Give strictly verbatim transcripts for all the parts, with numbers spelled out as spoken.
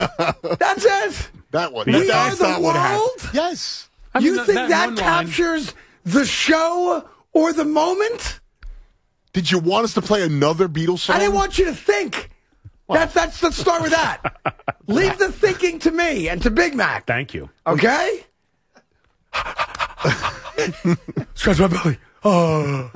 That's it. That one. We That's are the not what happened. world? Yes. I mean, You that- think that that, one line- captures the show or the moment? Did you want us to play another Beatles song? I didn't want you to think. That, that's, let's start with that. Leave the thinking to me and to Big Mac. Thank you. Okay? Scratch my belly. Oh.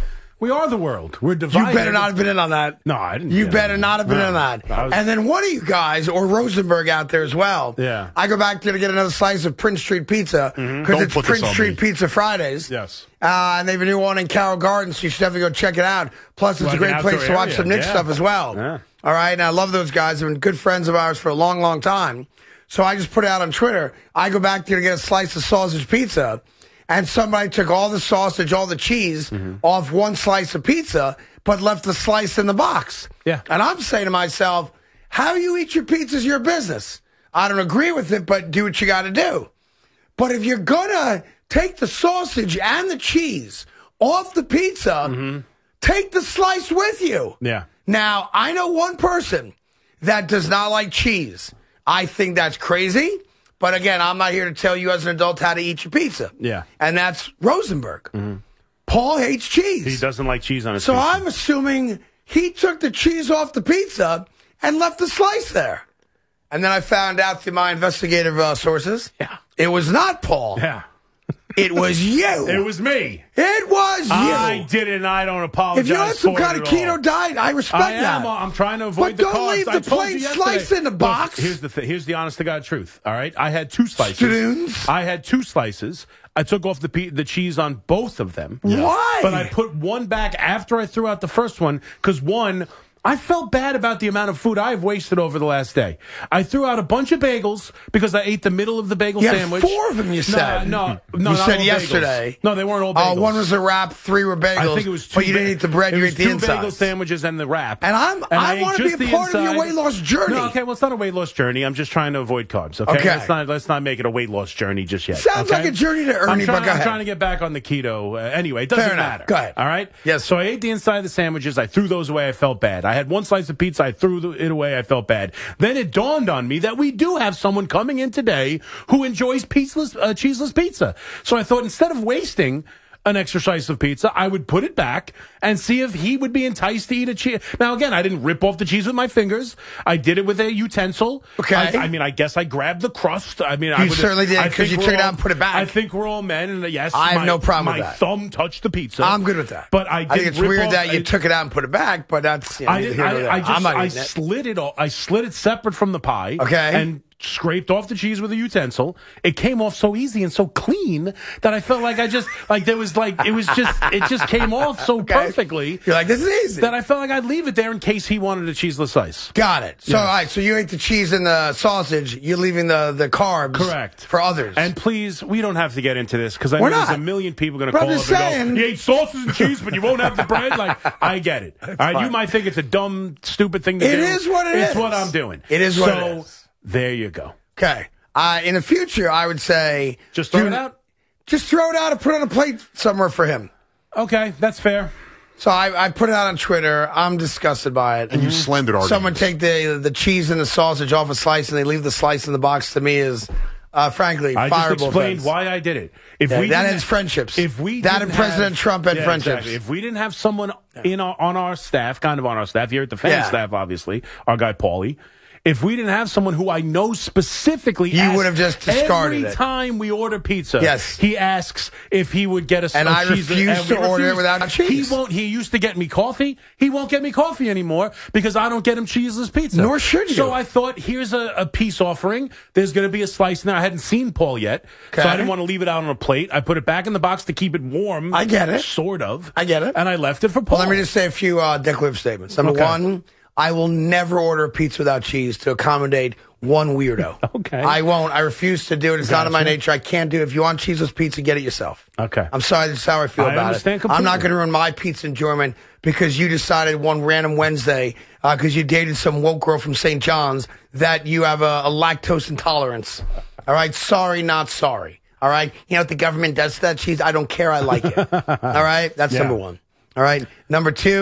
We are the world. We're divided. You better not have been in on that. No, I didn't. You yeah. better not have been No. in on that. I was- And then one of you guys, or Rosenberg out there as well. Yeah. I go back there to get another slice of Prince Street Pizza because Don't it's put this Prince on Street me. Pizza Fridays. Yes. Uh, and they have a new one in Carroll Gardens, so you should definitely go check it out. Plus, it's Like a great an place outdoor to watch area, some Nick yeah. stuff as well. Yeah. All right, and I love those guys. They've been good friends of ours for a long, long time. So I just put it out on Twitter. I go back there to get a slice of sausage pizza, and somebody took all the sausage, all the cheese Mm-hmm. off one slice of pizza, but left the slice in the box. Yeah. And I'm saying to myself, how you eat your pizza is your business. I don't agree with it, but do what you got to do. But if you're going to take the sausage and the cheese off the pizza, take the slice with you. Yeah. Now, I know one person that does not like cheese. I think that's crazy. But again, I'm not here to tell you as an adult how to eat your pizza. Yeah. And that's Rosenberg. Paul hates cheese. He doesn't like cheese on his So pizza. I'm assuming he took the cheese off the pizza and left the slice there. And then I found out through my investigative uh, sources, Yeah. it was not Paul. Yeah. It was you. It was me. It was you. I did it, and I don't apologize. If you're on some for kind it of at all. keto diet, I respect I am. that. I'm trying to avoid But the don't carbs. leave I the told plain you yesterday. slice in the Look, box. here's the th- here's the honest to God truth. All right, I had two slices. Students. I had two slices. I took off the pe- the cheese on both of them. Why? But I put one back after I threw out the first one because one. I felt bad about the amount of food I've wasted over the last day. I threw out a bunch of bagels because I ate the middle of the bagel You had sandwich. four of them, you No, said. No, no, You not said all yesterday. bagels. No, they weren't all Oh, bagels. one was a wrap, three were bagels. I think it was two. But you didn't ba- eat the bread, it you was ate the two inside. bagel sandwiches and the wrap. And I'm- I ate wanna be just a the part of your inside. weight loss journey. No, okay, well, it's not a weight loss journey. I'm just trying to avoid carbs. Okay, Okay. Let's not let's not make it a weight loss journey just yet. Sounds okay? like a journey to Ernie, I'm trying, but go I'm ahead. trying to get back on the keto. Uh, anyway, it doesn't Fair enough. matter. Go ahead. All right. Yes. So I ate the inside of the sandwiches. I threw those away. I felt bad. I had one slice of pizza. I threw the- it away. I felt bad. Then it dawned on me that we do have someone coming in today who enjoys pizzeless, uh, cheeseless pizza. So I thought instead of wasting an extra slice of pizza, I would put it back and see if he would be enticed to eat a cheese. Now, again, I didn't rip off the cheese with my fingers. I did it with a utensil. Okay. I, I mean, I guess I grabbed the crust. I mean, I You would, certainly did, I 'cause think you we're took it out all- and put it back. I think we're all men, and uh, yes, I have my, no problem with my that. thumb touched the pizza. I'm good with that. But I, I think didn't it's rip weird off- that you I- took it out and put it back, but that's, you know, I, neither did, here nor I, there. I I'm just not I eating it. slid it all. I slid it separate from the pie. Okay. And scraped off the cheese with a utensil. It came off so easy and so clean that I felt like I just like there was like it was just it just came off so Okay. perfectly You're like, this is easy. that I felt like I'd leave it there in case he wanted a cheeseless slice. Got it. So, Yes. all right, so you ate the cheese and the sausage. You're leaving the, the carbs. Correct. For others. And please, we don't have to get into this because I know We're there's not. a million people going to But call I'm up just and saying- go, "You ate sausage and cheese, but you won't have the bread." Like, I get it. All right, you fine. might think it's a dumb, stupid thing to It do. is what it it's is. what I'm doing. It is what so, it is. there you go. Okay. Uh, in the future, I would say... Just throw do- it out. Just throw it out and put it on a plate somewhere for him. Okay, that's fair. So I, I put it out on Twitter. I'm disgusted by it. And you slandered our Someone names. take the the cheese and the sausage off a slice and they leave the slice in the box to me is, uh, frankly, I just fireable explained offense. why I did it. If Yeah, we that didn't- ends friendships. If we That didn't and President have- Trump end Yeah, friendships. exactly. If we didn't have someone in our, on our staff, kind of on our staff here at the fan Yeah. staff, obviously, our guy Paulie. If we didn't have someone who I know specifically, You asks would have just discarded every it. time we order pizza. Yes. he asks if he would get us. And a I cheese- refuse and we to order it refuse. without cheese. He won't. He used to get me coffee. He won't get me coffee anymore because I don't get him cheeseless pizza. Nor should you. So I thought, here's a, a peace offering. There's going to be a slice in there. I hadn't seen Paul yet, so Okay. I didn't want to leave it out on a plate. I put it back in the box to keep it warm. I get it. Sort of. I get it. And I left it for Paul. Well, let me just say a few uh, declarative statements. Number Okay. one, I will never order a pizza without cheese to accommodate one weirdo. Okay. I won't. I refuse to do it. It's not in my Gotcha. nature. I can't do it. If you want cheeseless pizza, get it yourself. Okay. I'm sorry. That's how I feel I about understand it. I'm not completely. going to ruin my pizza enjoyment because you decided one random Wednesday, because you dated some woke girl from Saint John's, that you have a, a lactose intolerance. All right? Sorry, not sorry. All right? You know what the government does to that cheese? I don't care. I like it. All right? That's Yeah. number one. All right? Number two,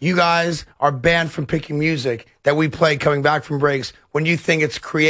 you guys are banned from picking music that we play coming back from breaks when you think it's creative.